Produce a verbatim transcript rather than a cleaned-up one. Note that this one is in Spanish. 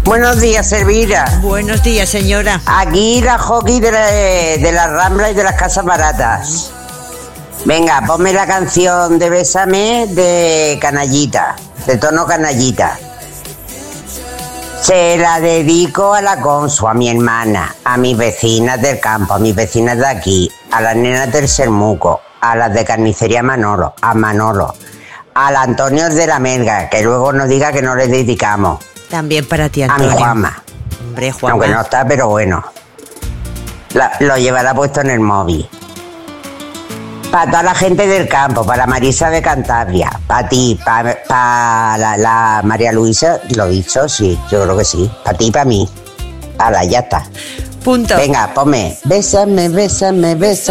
Buenos días, Elvira. Buenos días, señora. Aquí la hockey de la, de la Rambla y de las casas baratas. Venga, ponme la canción de Bésame de Canallita, de tono Canallita. Se la dedico a la Consu, a mi hermana, a mis vecinas del campo, a mis vecinas de aquí, a las nenas del Sermuco, a las de Carnicería Manolo, a Manolo, al Antonio de la Melga, que luego nos diga que no les dedicamos. También para ti, A Antonio. mi Juanma. Hombre, Juanma. Aunque no está, pero bueno. La- lo llevará puesto en el móvil. Para toda la gente del campo, para la Marisa de Cantabria, para ti, para pa la, la María Luisa, lo he dicho, sí, yo creo que sí. Para ti y para mí. Hala, ya está. Punto. Venga, ponme. Bésame, bésame, bésame.